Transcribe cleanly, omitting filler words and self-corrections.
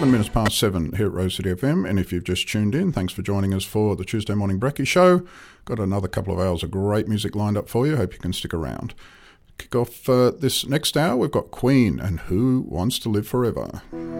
7 minutes past 7 here at Rose City FM, and if you've just tuned in, thanks for joining us for the Tuesday Morning Brekkie Show. Got another couple of hours of great music lined up for you. Hope you can stick around. Kick off this next hour, we've got Queen and Who Wants to Live Forever.